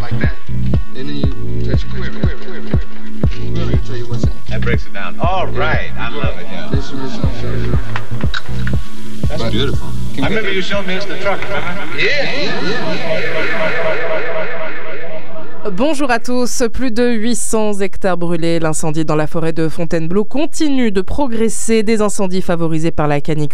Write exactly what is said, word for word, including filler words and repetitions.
like that, and then you touch quiver, quiver, quiver, quiver. Quiver will tell you what's in it. That breaks it down. All right, I love it. Yeah. This is what I'm showing you. That's But- beautiful. I remember you showed me this in the truck, remember? Yeah, yeah, yeah. Bonjour à tous. Plus de huit cents hectares brûlés. L'incendie dans la forêt de Fontainebleau continue de progresser. Des incendies favorisés par la canicule